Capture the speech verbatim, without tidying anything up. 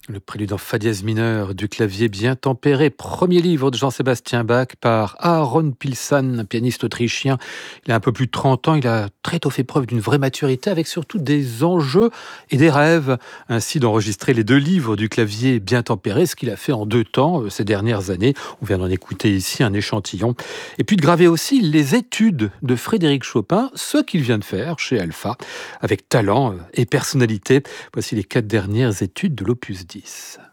Le prélude en fa dièse mineur du clavier bien tempéré, premier livre de Jean-Sébastien Bach par Aaron Pilsan, un pianiste autrichien. Il a un peu plus de trente ans, il a très tôt fait preuve d'une vraie maturité avec surtout des enjeux et des rêves. Ainsi d'enregistrer les deux livres du clavier bien tempéré, ce qu'il a fait en deux temps euh, ces dernières années. On vient d'en écouter ici un échantillon. Et puis de graver aussi les études de Frédéric Chopin, ce qu'il vient de faire chez Alpha, avec talent euh, et personnalité. Voici les quatre dernières études de l'opus dix.